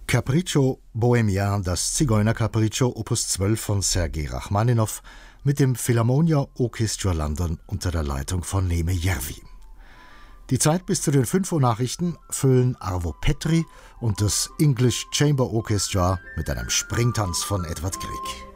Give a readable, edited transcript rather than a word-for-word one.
Capriccio Bohemien, das Zigeuner-Capriccio, Opus 12 von Sergei Rachmaninow mit dem Philharmonia Orchestra London unter der Leitung von Neme Järvi. Die Zeit bis zu den 5 Uhr Nachrichten füllen Arvo Petri und das English Chamber Orchestra mit einem Springtanz von Edvard Grieg.